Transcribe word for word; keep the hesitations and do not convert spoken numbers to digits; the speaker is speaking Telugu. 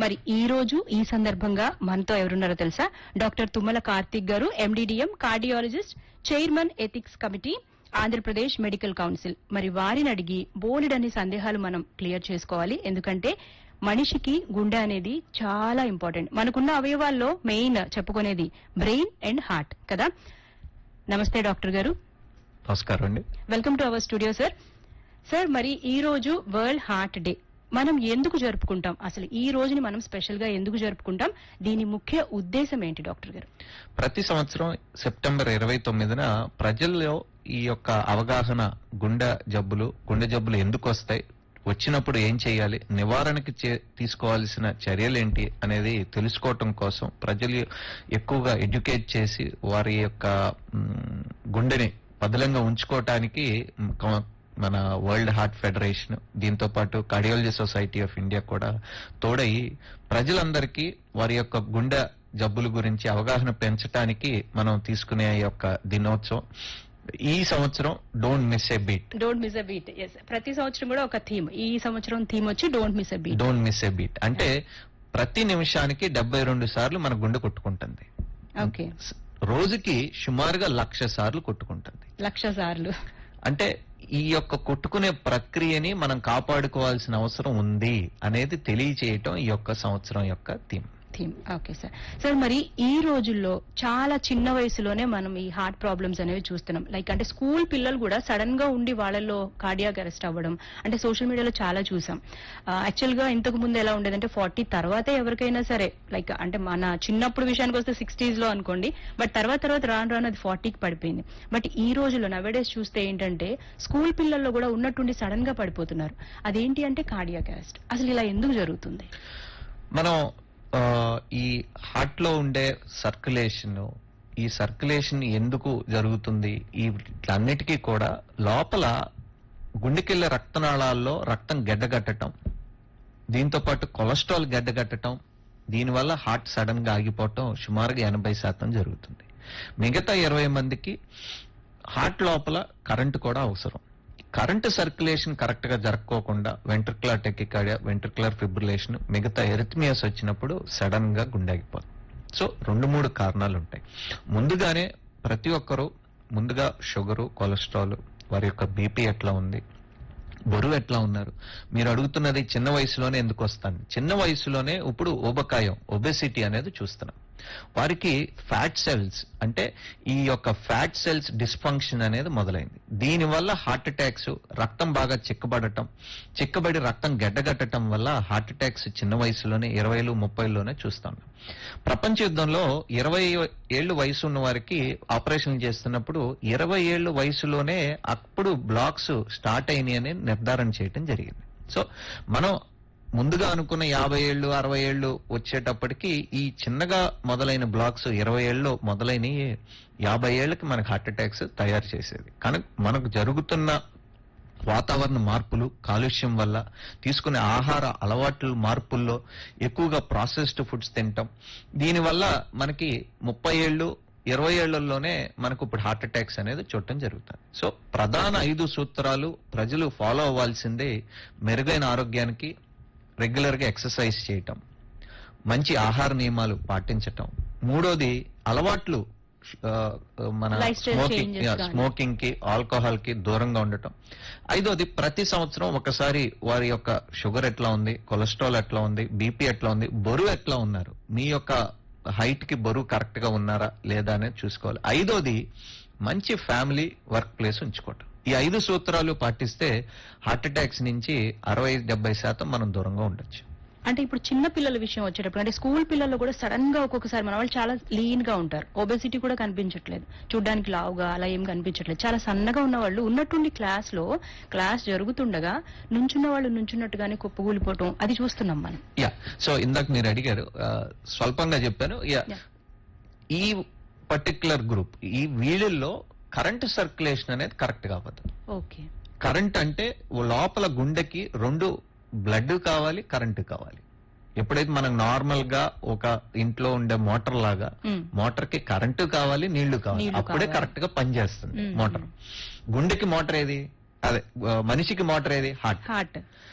మరి ఈ రోజు ఈ సందర్భంగా మనతో ఎవరున్నారో తెలుసా? డాక్టర్ తుమ్మల కార్తిక్ గారు, MD DM, cardiologist, chairman ethics committee, Andhra Pradesh medical council. మరి వారిని అడిగి బోలెడన్ని సందేహాలు మనం క్లియర్ చేసుకోవాలి. ఎందుకంటే మనిషికి గుండె అనేది చాలా ఇంపార్టెంట్. మనకున్న అవయవాల్లో మెయిన్ చెప్పుకునేది బ్రెయిన్ అండ్ హార్ట్ కదా. నమస్తే డాక్టర్ గారు. నమస్కారం అండి. Welcome to our studio sir. Sir, మరి ఈ రోజు వరల్డ్ హార్ట్ డే మనం ఎందుకు జరుపుకుంటాం? అసలు ఈ రోజుని మనం స్పెషల్ గా ఎందుకు జరుపుకుంటాం? దీని ముఖ్య ఉద్దేశం ఏంటి డాక్టర్ గారు? ప్రతి సంవత్సరం సెప్టెంబర్ ఇరవై తొమ్మిదిన ప్రజల్లో ఈ యొక్క అవగాహన, గుండె జబ్బులు గుండె జబ్బులు ఎందుకు వస్తాయి, వచ్చినప్పుడు ఏం చేయాలి, నివారణకి తీసుకోవాల్సిన చర్యలేంటి అనేది తెలుసుకోవటం కోసం ప్రజలు ఎక్కువగా ఎడ్యుకేట్ చేసి వారి యొక్క గుండెని పదిలంగా ఉంచుకోవటానికి మన వరల్డ్ హార్ట్ ఫెడరేషన్, దీంతో పాటు కార్డియాలజీ సొసైటీ ఆఫ్ ఇండియా కూడా తోడై ప్రజలందరికీ వారి యొక్క గుండె జబ్బుల గురించి అవగాహన పెంచడానికి మనం తీసుకునే యొక్క దినోత్సవం. ఈ సంవత్సరం don't miss a beat. Don't miss a beat. Yes, ప్రతి సంవత్సరం కూడా ఒక థీమ్. ఈ సంవత్సరం థీమ్ వచ్చి don't miss a beat. Don't miss a beat అంటే ప్రతి నిమిషానికి డెబ్బై రెండు సార్లు మన గుండె కొట్టుకుంటుంది. ఓకే. రోజుకి సుమారుగా లక్ష సార్లు కొట్టుకుంటుంది. లక్ష సార్లు అంటే ఈ యొక్క కొట్టుకునే ప్రక్రియని మనం కాపాడుకోవాల్సిన అవసరం ఉంది అనేది తెలియచేయటం ఈ యొక్క సంవత్సరం యొక్క theme. Theme okay sir. Sir, మరి ఈ రోజుల్లో చాలా చిన్న వయసులోనే మనం ఈ హార్ట్ ప్రాబ్లమ్స్ అనేవి చూస్తున్నాం. లైక్ అంటే స్కూల్ పిల్లలు కూడా సడన్ గా ఉండి వాళ్ళలో కార్డియాక్ అరెస్ట్ అవ్వడం అంటే సోషల్ మీడియాలో చాలా చూసాం. యాక్చువల్ గా ఇంతకు ముందు ఎలా ఉండేదంటే ఫార్టీ తర్వాతే ఎవరికైనా సరే, లైక్ అంటే మన చిన్నప్పుడు విషయానికి వస్తే సిక్స్టీస్ లో అనుకోండి, బట్ తర్వాత తర్వాత రాను రాను అది ఫార్టీకి పడిపోయింది. బట్ ఈ రోజుల్లో నవేడేస్ చూస్తే ఏంటంటే స్కూల్ పిల్లల్లో కూడా ఉన్నట్టుండి సడన్ గా పడిపోతున్నారు. అదేంటి అంటే కార్డియాక్ అరెస్ట్. అసలు ఇలా ఎందుకు జరుగుతుంది? మనం ఈ హార్ట్ లో ఉండే సర్క్యులేషన్, ఈ సర్క్యులేషన్ ఎందుకు జరుగుతుంది, ఈ వీటన్నిటికీ కూడా లోపల గుండెకెళ్లే రక్తనాళాల్లో రక్తం గడ్డగట్టడం, దీంతో పాటు కొలెస్ట్రాల్ గడ్డగట్టడం, దీనివల్ల హార్ట్ సడన్ గా ఆగిపోవటం సుమారుగా ఎనభై శాతం జరుగుతుంది. మిగతా ఇరవై మందికి హార్ట్ లోపల కరెంటు కూడా అవసరం. కరెంటు సర్క్యులేషన్ కరెక్ట్ గా జరగకోకుండా వెంట్రికులర్ టెకికార్డియా, వెంట్రికులర్ ఫిబ్రిలేషన్, మిగతా ఎరిథ్మియాస్ వచ్చినప్పుడు సడన్ గా గుండె ఆగిపోతుంది. సో రెండు మూడు కారణాలు ఉంటాయి. ముందుగానే ప్రతి ఒక్కరూ ముందుగా షుగరు, కొలెస్ట్రాల్, వారి యొక్క బీపీ ఎట్లా ఉంది, బరువు ఎట్లా ఉన్నారు. మీరు అడుగుతున్నది చిన్న వయసులోనే ఎందుకు వస్తాను? చిన్న వయసులోనే ఇప్పుడు ఊబకాయం, ఒబెసిటీ అనేది చూస్తున్నాం. వారికి ఫ్యాట్ సెల్స్ అంటే ఈ యొక్క ఫ్యాట్ సెల్స్ డిస్ఫంక్షన్ అనేది మొదలైంది. దీనివల్ల హార్ట్ అటాక్స్, రక్తం బాగా చిక్కబడటం, చిక్కబడి రక్తం గడ్డగట్టడం వల్ల హార్ట్ అటాక్స్ చిన్న వయసులోనే ఇరవైలు ముప్పైలోనే చూస్తాం. ప్రపంచ యుద్ధంలో ఇరవై ఏళ్లు వయసు ఉన్న వారికి ఆపరేషన్ చేస్తున్నప్పుడు ఇరవై ఏళ్లు వయసులోనే అప్పుడు బ్లాక్స్ స్టార్ట్ అయినాయి అని నిర్ధారణ చేయటం జరిగింది. సో మనం ముందుగా అనుకున్న యాభై ఏళ్లు అరవై ఏళ్లు వచ్చేటప్పటికి ఈ చిన్నగా మొదలైన బ్లాక్స్ ఇరవై ఏళ్ళు మొదలైన యాభై ఏళ్లకి మనకు హార్ట్ అటాక్స్ తయారు చేసేది. కానీ మనకు జరుగుతున్న వాతావరణ మార్పులు, కాలుష్యం వల్ల, తీసుకునే ఆహార అలవాట్ల మార్పుల్లో ఎక్కువగా ప్రాసెస్డ్ ఫుడ్స్ తింటాం, దీనివల్ల మనకి ముప్పై ఏళ్ళు ఇరవై ఏళ్లలోనే మనకు ఇప్పుడు హార్ట్ అటాక్స్ అనేది చూడటం జరుగుతుంది. సో ప్రధాన ఐదు సూత్రాలు ప్రజలు ఫాలో అవ్వాల్సిందే. మెరుగైన ఆరోగ్యానికి రెగ్యులర్ గా ఎక్సర్సైజ్ చేయటం, మంచి ఆహార నియమాలు పాటించటం, మూడోది అలవాట్లు మన స్మోకింగ్ స్మోకింగ్ కి ఆల్కహాల్ కి దూరంగా ఉండటం, ఐదోది ప్రతి సంవత్సరం ఒకసారి వారి యొక్క షుగర్ ఎట్లా ఉంది, కొలెస్ట్రాల్ ఎట్లా ఉంది, బీపీ ఎట్లా ఉంది, బరువు ఎట్లా ఉన్నారు, మీ యొక్క హైట్ కి బరువు కరెక్ట్ గా ఉన్నారా లేదా అనేది చూసుకోవాలి. ఐదోది మంచి ఫ్యామిలీ వర్క్ ప్లేస్ ఉంచుకోవటం. ఈ ఐదు సూత్రాలు పాటిస్తే హార్ట్ అటాక్స్ నుంచి అరవై డెబ్బై శాతం మనం దూరంగా ఉండొచ్చు. అంటే ఇప్పుడు చిన్న పిల్లల విషయం వచ్చేటప్పుడు అంటే స్కూల్ పిల్లలు కూడా సడన్ గా ఒక్కొక్కసారి మన వాళ్ళు చాలా లీన్ గా ఉంటారు, ఒబెసిటీ కూడా కనిపించట్లేదు, చూడ్డానికి లావుగా అలా ఏం కనిపించట్లేదు, చాలా సన్నగా ఉన్న వాళ్ళు ఉన్నట్టుండి క్లాస్ లో క్లాస్ జరుగుతుండగా నుంచున్న వాళ్ళు నుంచున్నట్టుగానే కుప్పగూలిపోవటం అది చూస్తున్నాం మనం. యా, సో ఇందాక మీరు అడిగారు, స్వల్పంగా చెప్పాను. యా, ఈ పర్టికులర్ గ్రూప్ ఈ వీళ్ళల్లో కరెంట్ సర్క్యులేషన్ అనేది కరెక్ట్ కావద్దు. ఓకే. కరెంట్ అంటే లోపల గుండెకి రెండు బ్లడ్ కావాలి, కరెంటు కావాలి. ఎప్పుడైతే మనకు నార్మల్ గా ఒక ఇంట్లో ఉండే మోటార్ లాగా మోటార్ కి కరెంటు కావాలి, నీళ్లు కావాలి, అప్పుడే కరెక్ట్ గా పనిచేస్తుంది మోటార్. గుండెకి మోటార్ ఏది? అదే మనిషికి మోటార్ ఏది? హార్ట్. హార్ట్